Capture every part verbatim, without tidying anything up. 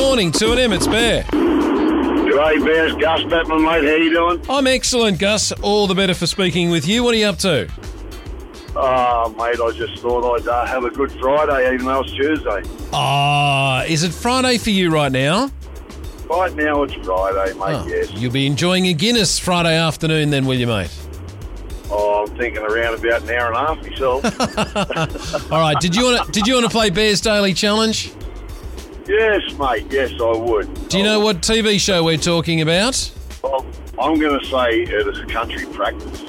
morning, two and M, it's Bear. G'day, Bears. Gus Batman, mate. How you doing? I'm excellent, Gus. All the better for speaking with you. What are you up to? Oh, mate, I just thought I'd uh, have a good Friday, even though it's Tuesday. Ah, is it Friday for you right now? Right now it's Friday, mate, Oh, yes. You'll be enjoying a Guinness Friday afternoon then, will you, mate? Oh, I'm thinking around about an hour and a half myself. All right, did you want to did you want to play Bear's Daily Challenge? Yes, mate, yes, I would. Do you know what T V show we're talking about? Well, I'm going to say it is a country practice.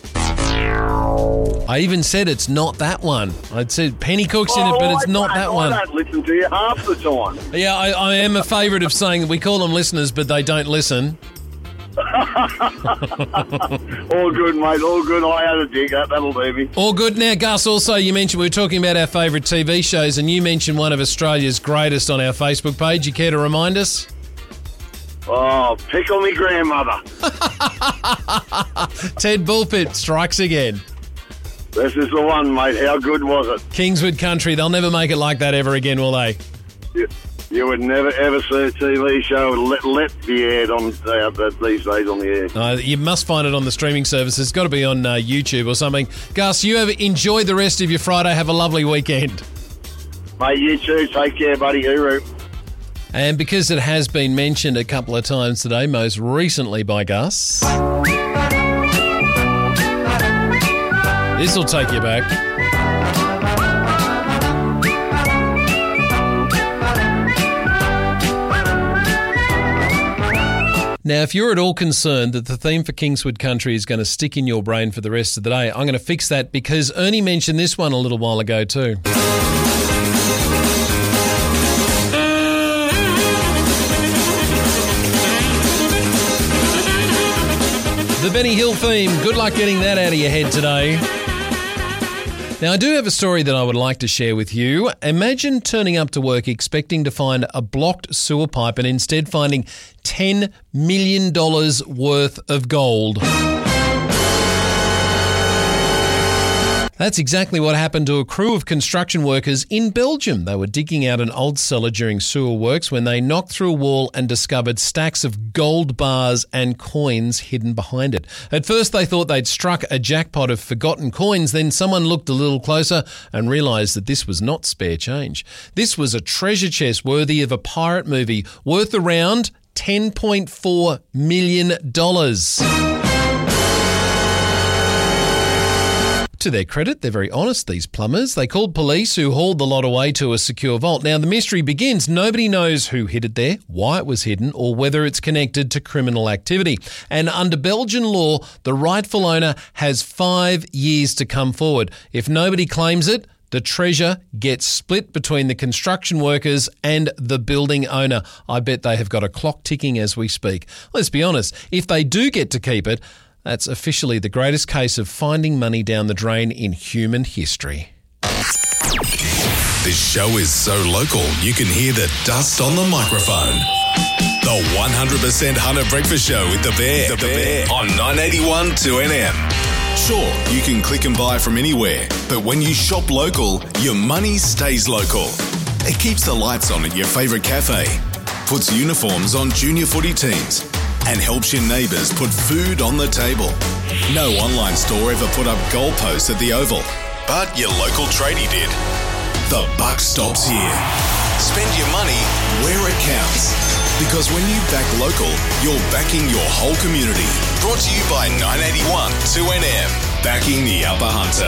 I even said it's not that one. I said Penny Cook's in it, but it's I not don't- that I one. don't listen to you half the time. Yeah, I, I am a favourite of saying that we call them listeners, but they don't listen. All good, mate, all good. I had a dig. That, that'll do me. All good. Now, Gus, also you mentioned we were talking about our favourite T V shows, and you mentioned one of Australia's greatest on our Facebook page. You care to remind us? Oh, pickle me grandmother. Ted Bullpit strikes again. This is the one, mate. How good was it? Kingswood Country, they'll never make it like that ever again, will they? You, you would never, ever see a T V show let, let be aired on uh, these days on the air. Uh, you must find it on the streaming service. It's got to be on uh, YouTube or something. Gus, you have enjoyed the rest of your Friday. Have a lovely weekend. Mate, you too. Take care, buddy. Hooroo. And because it has been mentioned a couple of times today, most recently by Gus, this will take you back. Now, if you're at all concerned that the theme for Kingswood Country is going to stick in your brain for the rest of the day, I'm going to fix that because Ernie mentioned this one a little while ago too. The Benny Hill theme. Good luck getting that out of your head today. Now, I do have a story that I would like to share with you. Imagine turning up to work expecting to find a blocked sewer pipe and instead finding ten million dollars worth of gold. That's exactly what happened to a crew of construction workers in Belgium. They were digging out an old cellar during sewer works when they knocked through a wall and discovered stacks of gold bars and coins hidden behind it. At first they thought they'd struck a jackpot of forgotten coins, then someone looked a little closer and realised that this was not spare change. This was a treasure chest worthy of a pirate movie, worth around ten point four million dollars. To their credit, they're very honest, these plumbers. They called police who hauled the lot away to a secure vault. Now, the mystery begins. Nobody knows who hid it there, why it was hidden, or whether it's connected to criminal activity. And under Belgian law, the rightful owner has five years to come forward. If nobody claims it, the treasure gets split between the construction workers and the building owner. I bet they have got a clock ticking as we speak. Let's be honest, if they do get to keep it, that's officially the greatest case of finding money down the drain in human history. This show is so local, you can hear the dust on the microphone. The one hundred percent Hunter Breakfast Show with The Bear, the Bear on nine eighty-one two N M. Sure, you can click and buy from anywhere, but when you shop local, your money stays local. It keeps the lights on at your favourite cafe, puts uniforms on junior footy teams, and helps your neighbours put food on the table. No online store ever put up goalposts at the Oval, but your local tradie did. The buck stops here. Spend your money where it counts. Because when you back local, you're backing your whole community. Brought to you by nine eighty-one two N M. Backing the Upper Hunter.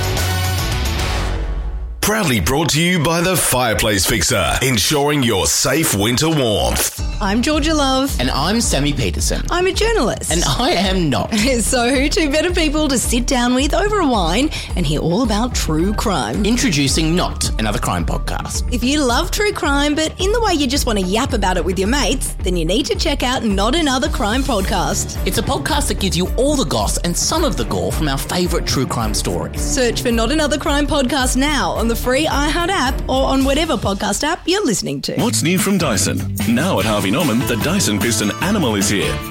Proudly brought to you by the Fireplace Fixer, ensuring your safe winter warmth. I'm Georgia Love. And I'm Sammy Peterson. I'm a journalist. And I am not. So, two better people to sit down with over a wine and hear all about true crime. Introducing Not, another crime podcast. If you love true crime, but in the way you just want to yap about it with your mates, then you need to check out Not Another Crime Podcast. It's a podcast that gives you all the goss and some of the gore from our favourite true crime stories. Search for Not Another Crime Podcast now on the free iHeart app or on whatever podcast app you're listening to. What's new from Dyson? Now at Harvey Norman, the Dyson Piston Animal is here.